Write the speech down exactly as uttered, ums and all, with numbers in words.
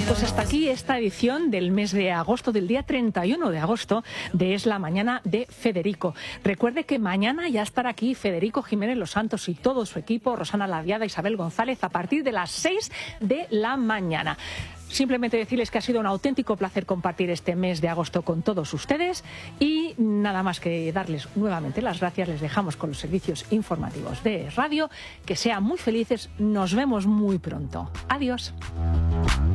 Pues hasta aquí esta edición del mes de agosto, del día treinta y uno de agosto, de Es la Mañana de Federico. Recuerde que mañana ya estará aquí Federico Jiménez Los Santos y todo su equipo, Rosana Laviada, Isabel González, a partir de las seis de la mañana. Simplemente decirles que ha sido un auténtico placer compartir este mes de agosto con todos ustedes y nada más que darles nuevamente las gracias. Les dejamos con los servicios informativos de Radio. Que sean muy felices. Nos vemos muy pronto. Adiós.